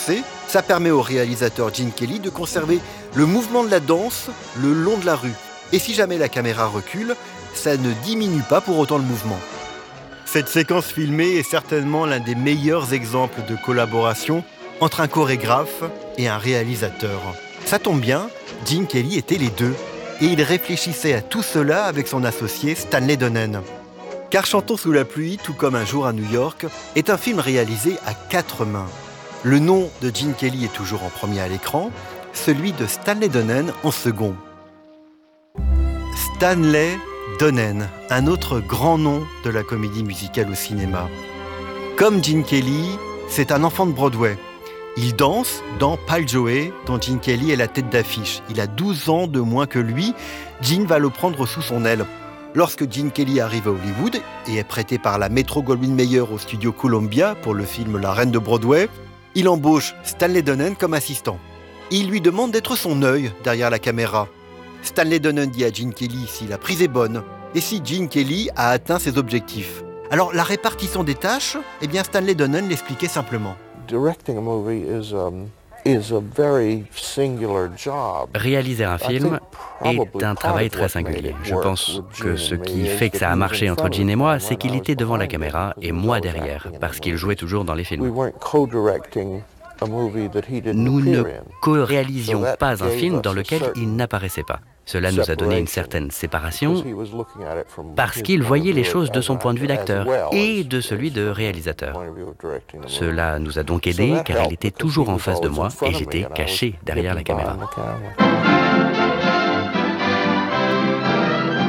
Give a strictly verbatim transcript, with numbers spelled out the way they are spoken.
succès, ça permet au réalisateur Gene Kelly de conserver le mouvement de la danse le long de la rue. Et si jamais la caméra recule, ça ne diminue pas pour autant le mouvement. Cette séquence filmée est certainement l'un des meilleurs exemples de collaboration entre un chorégraphe et un réalisateur. Ça tombe bien, Gene Kelly était les deux. Et il réfléchissait à tout cela avec son associé Stanley Donen. Car Chantons sous la pluie, tout comme Un jour à New York, est un film réalisé à quatre mains. Le nom de Gene Kelly est toujours en premier à l'écran, celui de Stanley Donen en second. Stanley Donen, un autre grand nom de la comédie musicale au cinéma. Comme Gene Kelly, c'est un enfant de Broadway. Il danse dans Pal Joey, dont Gene Kelly est la tête d'affiche. Il a douze ans de moins que lui. Gene va le prendre sous son aile. Lorsque Gene Kelly arrive à Hollywood et est prêté par la Metro-Goldwyn-Mayer au studio Columbia pour le film La Reine de Broadway, il embauche Stanley Donen comme assistant. Il lui demande d'être son œil derrière la caméra. Stanley Donen dit à Gene Kelly si la prise est bonne et si Gene Kelly a atteint ses objectifs. Alors la répartition des tâches, eh bien Stanley Donen l'expliquait simplement. Directing a movie is, um, is a very singular job. Réaliser un film est un travail très singulier. Je pense que ce qui fait que ça a marché entre Gene et moi, c'est qu'il était devant la caméra et moi derrière, parce qu'il jouait toujours dans les films. Nous ne co-réalisions pas un film dans lequel il n'apparaissait pas. Cela nous a donné une certaine séparation parce qu'il voyait les choses de son point de vue d'acteur et de celui de réalisateur. Cela nous a donc aidés car il était toujours en face de moi et j'étais caché derrière la caméra.